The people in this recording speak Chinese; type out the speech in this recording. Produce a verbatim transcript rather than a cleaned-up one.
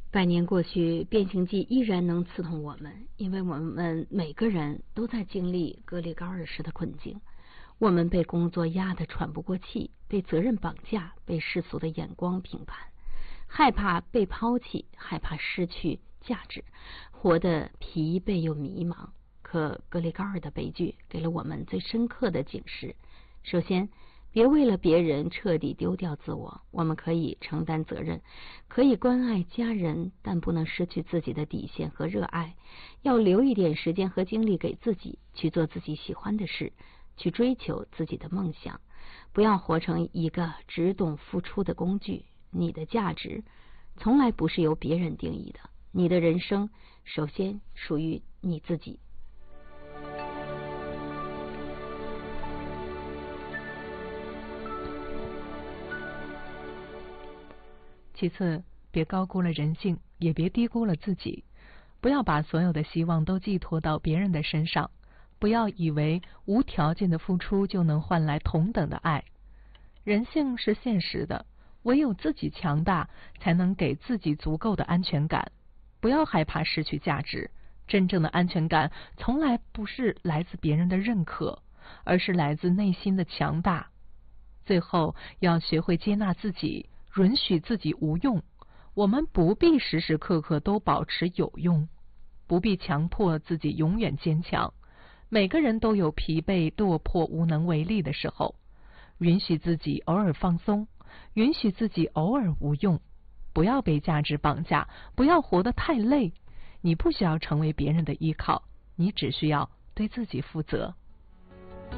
百年过去，变形记依然能刺痛我们，因为我们每个人都在经历格里高尔式的困境。我们被工作压得喘不过气，被责任绑架，被世俗的眼光评判，害怕被抛弃，害怕失去价值，活得疲惫又迷茫。可格里高尔的悲剧给了我们最深刻的警示：首先，别为了别人彻底丢掉自我。我们可以承担责任，可以关爱家人，但不能失去自己的底线和热爱。要留一点时间和精力给自己，去做自己喜欢的事，去追求自己的梦想。不要活成一个只懂付出的工具。你的价值从来不是由别人定义的，你的人生首先属于你自己。 其次，别高估了人性，也别低估了自己。不要把所有的希望都寄托到别人的身上，不要以为无条件的付出就能换来同等的爱。人性是现实的，唯有自己强大，才能给自己足够的安全感。不要害怕失去价值，真正的安全感从来不是来自别人的认可，而是来自内心的强大。最后，要学会接纳自己，允许自己无用。我们不必时时刻刻都保持有用，不必强迫自己永远坚强。每个人都有疲惫、落魄、无能为力的时候，允许自己偶尔放松，允许自己偶尔无用。不要被价值绑架，不要活得太累。你不需要成为别人的依靠，你只需要对自己负责。